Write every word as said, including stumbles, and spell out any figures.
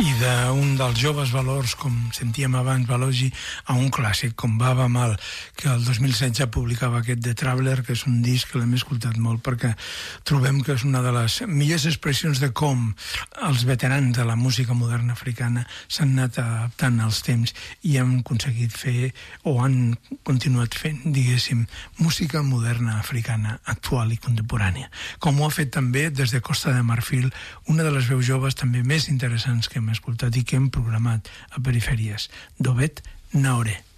I d'un dels joves valors, com sentíem abans, Balogi, a un clàssic com Baba Mal, que el dos mil setze publicava aquest The Traveler, que és un disc que l'hem escoltat molt perquè trobem que és una de les millors expressions de com els veterans de la música moderna africana s'han anat adaptant als temps i han aconseguit fer, o han continuat fent, diguéssim, música moderna africana actual i contemporània. Com ho ha fet també des de Costa de Marfil, una de les veus joves també més interessants que hem escoltat i que hem programat a Perifèries, Dobet Naoré.